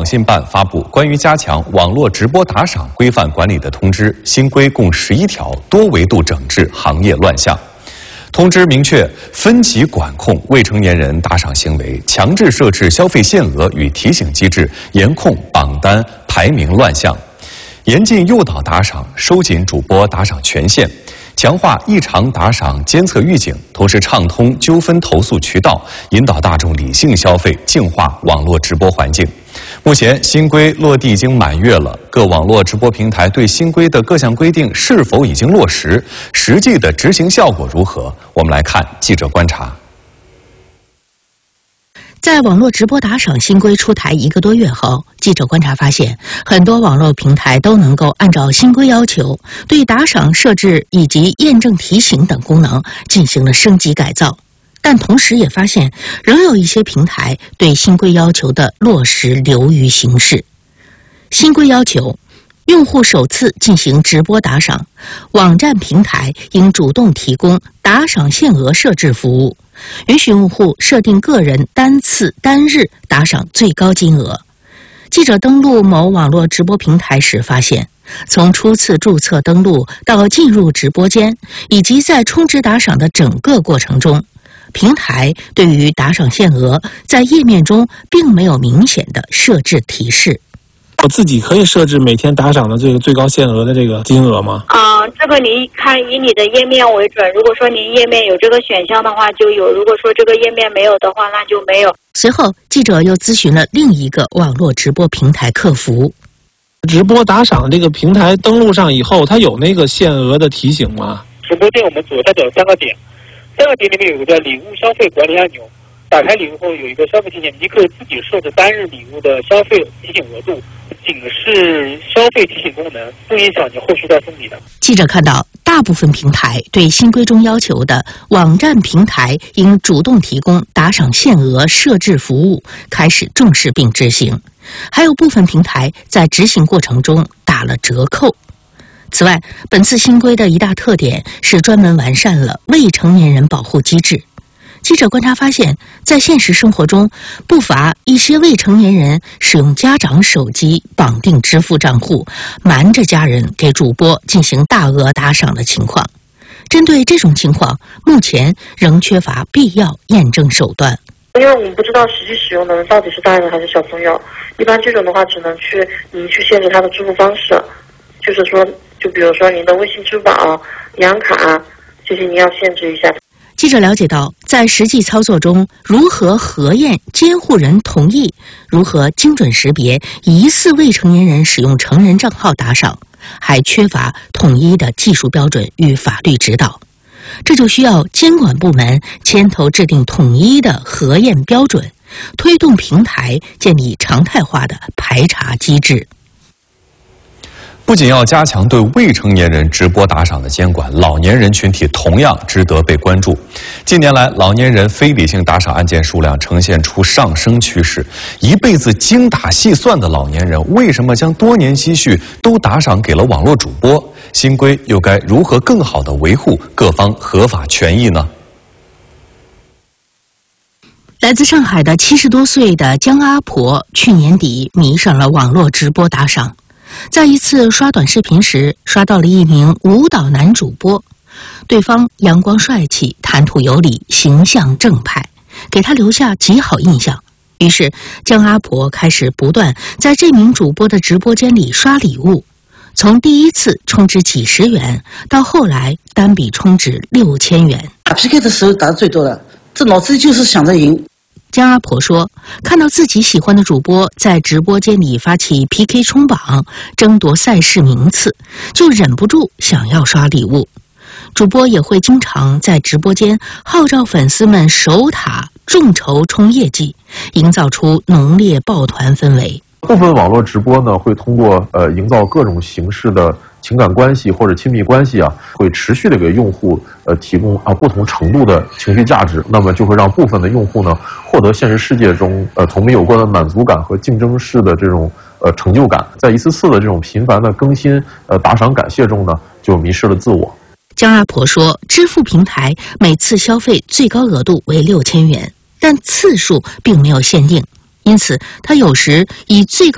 信办发布关于加强网络直播打赏规范管理的通知，新规共11条，多维度整治行业乱象。通知明确分级管控未成年人打赏行为，强制设置消费限额与提醒机制，严控榜单排名乱象，严禁诱导打赏，收紧主播打赏权限，强化异常打赏监测预警，同时畅通纠纷投诉渠道，引导大众理性消费，净化网络直播环境。目前新规落地已经满月了，各网络直播平台对新规的各项规定是否已经落实，实际的执行效果如何？我们来看记者观察。 在网络直播打赏新规出台1个多月后，记者观察发现，很多网络平台都能够按照新规要求，对打赏设置以及验证提醒等功能进行了升级改造。但同时也发现，仍有一些平台对新规要求的落实流于形式。新规要求，用户首次进行直播打赏，网站平台应主动提供打赏限额设置服务，允许用户设定个人单次单日打赏最高金额。记者登录某网络直播平台时发现，从初次注册登录到进入直播间，以及在充值打赏的整个过程中，平台对于打赏限额在页面中并没有明显的设置提示。 我自己可以设置每天打赏的这个最高限额的这个金额吗？ 这个您看以你的页面为准。如果说您页面有这个选项的话就有，如果说这个页面没有的话那就没有。 随后记者又咨询了另一个网络直播平台客服。 直播打赏这个平台登录上以后，它有那个限额的提醒吗？ 直播间我们左下角有3个点，3个点里面有个叫礼物消费管理按钮，打开礼物后有一个消费提醒，你可以自己设置单日礼物的消费提醒额度，仅是消费提醒功能，不影响你后续再送礼的。 记者看到，大部分平台对新规中要求的网站平台应主动提供打赏限额设置服务开始重视并执行，还有部分平台在执行过程中打了折扣。此外，本次新规的一大特点是专门完善了未成年人保护机制。记者观察发现，在现实生活中，不乏一些未成年人使用家长手机绑定支付账户，瞒着家人给主播进行大额打赏的情况。针对这种情况，目前仍缺乏必要验证手段。 因为我们不知道实际使用的人到底是大人还是小朋友，一般这种的话只能您去限制他的支付方式，就是说，就比如说您的微信、支付宝、银行卡这些您要限制一下。 记者了解到，在实际操作中，如何核验监护人同意，如何精准识别疑似未成年人使用成人账号打赏，还缺乏统一的技术标准与法律指导。这就需要监管部门牵头制定统一的核验标准，推动平台建立常态化的排查机制。 不仅要加强对未成年人直播打赏的监管，老年人群体同样值得被关注。近年来，老年人非理性打赏案件数量呈现出上升趋势。一辈子精打细算的老年人，为什么将多年积蓄都打赏给了网络主播？新规又该如何更好地维护各方合法权益呢？ 来自上海的70多岁的江阿婆，去年底迷上了网络直播打赏。在一次刷短视频时，刷到了一名舞蹈男主播，对方阳光帅气，谈吐有礼，形象正派，给他留下极好印象。于是江阿婆开始不断在这名主播的直播间里刷礼物，从第一次充值几十元，到后来单笔充值6000元。 打 PK 的时候打的最多的，这脑子里就是想着赢。 江阿婆说，看到自己喜欢的主播在直播间里发起 PK 冲榜，争夺赛事名次，就忍不住想要刷礼物。主播也会经常在直播间号召粉丝们守塔众筹冲业绩，营造出浓烈抱团氛围。 部分网络直播呢，会通过营造各种形式的情感关系或者亲密关系会持续的给用户提供不同程度的情绪价值，那么就会让部分的用户呢获得现实世界中从没有过的满足感和竞争式的这种成就感，在一次次的这种频繁的更新打赏感谢中呢，就迷失了自我。 江阿婆说，支付平台每次消费最高额度为6000元，但次数并没有限定，因此她有时以最高